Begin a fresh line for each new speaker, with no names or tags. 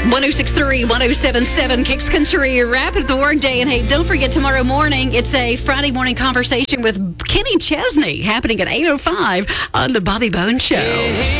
1063, 1077 Kicks Country, wrapping up the workday. And hey, don't forget tomorrow morning, it's a Friday morning conversation with Kenny Chesney happening at 8:05 on The Bobby Bones Show.